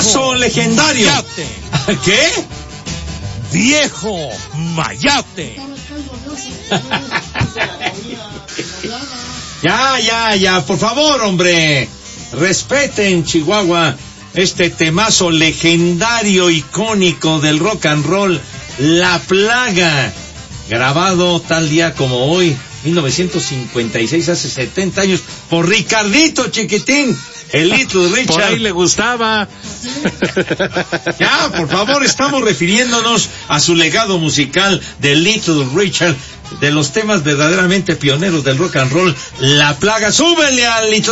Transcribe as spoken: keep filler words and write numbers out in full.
temazo legendario. Mayate. ¿Qué? Viejo Mayate. Ya, ya, ya, por favor, hombre. Respeten, Chihuahua, este temazo legendario, icónico del rock and roll, La Plaga, grabado tal día como hoy, mil novecientos cincuenta y seis, hace setenta años, por Ricardito Chiquitín, el Little Richard. Por ahí le gustaba. Ya, por favor, estamos refiriéndonos a su legado musical de Little Richard, de los temas verdaderamente pioneros del rock and roll, La Plaga. Súbele al Little